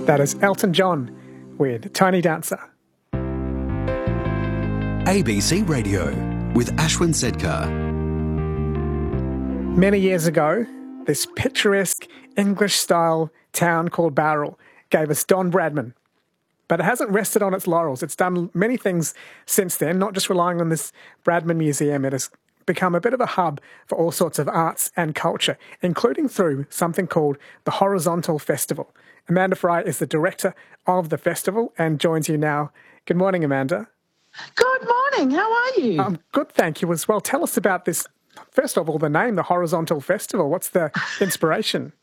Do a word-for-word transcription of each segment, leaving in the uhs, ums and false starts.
That is Elton John with Tiny Dancer. A B C Radio with Ashwin Sedkar. Many years ago, this picturesque English-style town called Bowral gave us Don Bradman. But it hasn't rested on its laurels. It's done many things since then, not just relying on this Bradman Museum. It has become a bit of a hub for all sorts of arts and culture, including through something called the Horizontal Festival. Amanda Fry is the director of the festival and joins you now. Good morning, Amanda. Good morning. How are you? Um, good, thank you as well. Tell us about this, first of all, the name, the Horizontal Festival. What's the inspiration?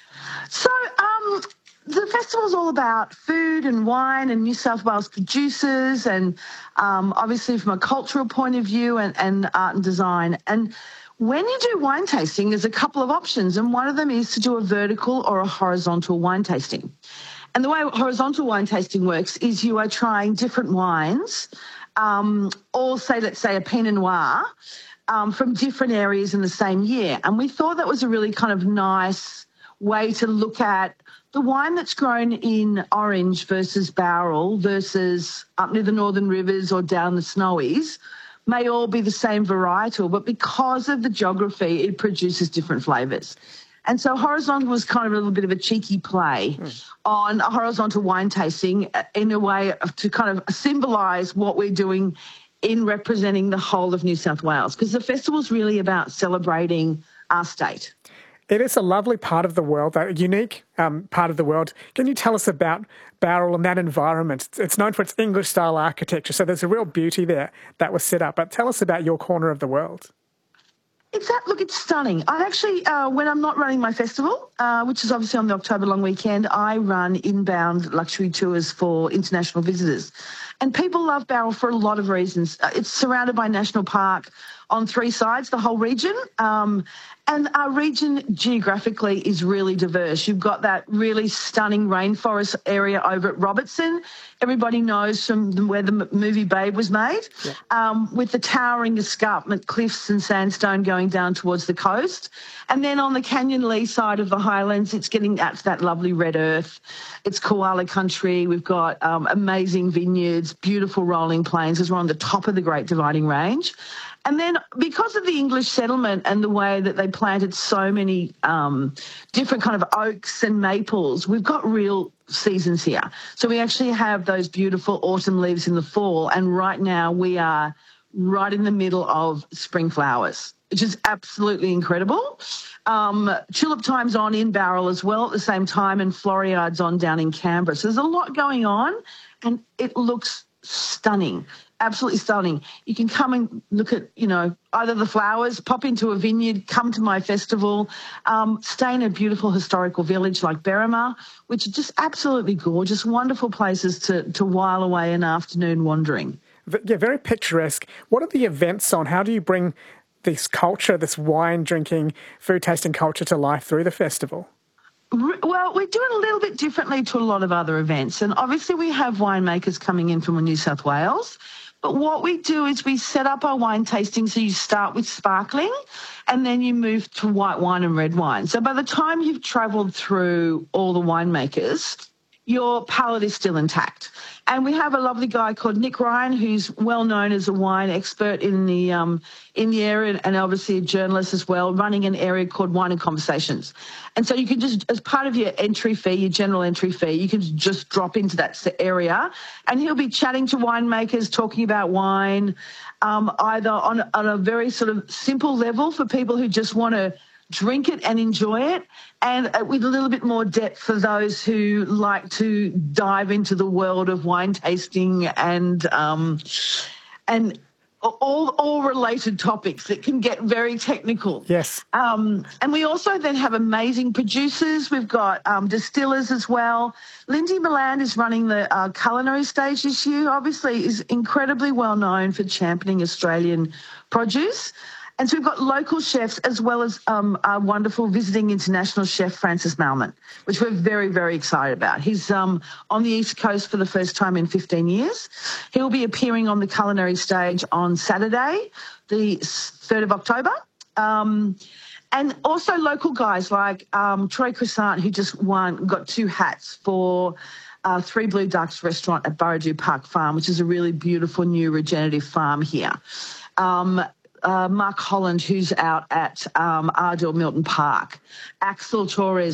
So um, the festival's all about food and wine and New South Wales producers and um, obviously from a cultural point of view and, and art and design. And when you do wine tasting, there's a couple of options, and one of them is to do a vertical or a horizontal wine tasting. And the way horizontal wine tasting works is you are trying different wines, um, or say, let's say a Pinot Noir, um, from different areas in the same year. And we thought that was a really kind of nice way to look at the wine that's grown in Orange versus Bowral versus up near the Northern Rivers or down the Snowies may all be the same varietal, but because of the geography, it produces different flavours. And so horizontal was kind of a little bit of a cheeky play mm. on a horizontal wine tasting in a way of, to kind of symbolise what we're doing in representing the whole of New South Wales, because the festival's really about celebrating our state. It is a lovely part of the world, a unique um, part of the world. Can you tell us about Bowral and that environment? It's known for its English-style architecture, so there's a real beauty there that was set up. But tell us about your corner of the world. It's that, look, it's stunning. I actually, uh, when I'm not running my festival, uh, which is obviously on the October long weekend, I run inbound luxury tours for international visitors. And people love Bowral for a lot of reasons. Uh, it's surrounded by national park on three sides, the whole region. Um, and our region geographically is really diverse. You've got that really stunning rainforest area over at Robertson. Everybody knows from the, where the movie Babe was made, yeah. um, with the towering escarpment cliffs and sandstone going down towards the coast. And then on the Canyon Lee side of the highlands, it's getting out to that lovely red earth. It's koala country. We've got um, amazing vineyards, beautiful rolling plains, because we're on the top of the Great Dividing Range. And then because of the English settlement and the way that they planted so many um, different kind of oaks and maples, we've got real seasons here. So we actually have those beautiful autumn leaves in the fall. And right now we are right in the middle of spring flowers, which is absolutely incredible. Um, tulip time's on in Bowral as well at the same time, and Floriad's on down in Canberra. So there's a lot going on, and it looks stunning. Absolutely stunning. You can come and look at, you know, either the flowers, pop into a vineyard, come to my festival, um, stay in a beautiful historical village like Berrima, which are just absolutely gorgeous, wonderful places to, to while away an afternoon wandering. Yeah, very picturesque. What are the events on? How do you bring this culture, this wine drinking, food tasting culture to life through the festival? Well, we're doing a little bit differently to a lot of other events. And obviously we have winemakers coming in from New South Wales. But what we do is we set up our wine tasting, so you start with sparkling and then you move to white wine and red wine. So by the time you've travelled through all the winemakers, your palate is still intact. And we have a lovely guy called Nick Ryan, who's well known as a wine expert in the um, in the area, and obviously a journalist as well, running an area called Wine and Conversations. And so you can just, as part of your entry fee, your general entry fee, you can just drop into that area, and he'll be chatting to winemakers, talking about wine, um, either on, on a very sort of simple level for people who just want to drink it and enjoy it, and with a little bit more depth for those who like to dive into the world of wine tasting and um, and all all related topics that can get very technical. Yes. Um, and we also then have amazing producers. We've got um, distillers as well. Lindy Milan is running the uh, culinary stage this year. Obviously, is incredibly well known for championing Australian produce. And so we've got local chefs as well as um, our wonderful visiting international chef, Francis Malman, which we're very, very excited about. He's um, on the East Coast for the first time in fifteen years. He'll be appearing on the culinary stage on Saturday, the third of October. Um, And also local guys like um, Troy Croissant, who just won, got two hats for uh, Three Blue Ducks restaurant at Burradoo Park Farm, which is a really beautiful new regenerative farm here. Um, uh, Mark Holland, who's out at um, Ardell Milton Park. Axel Torres,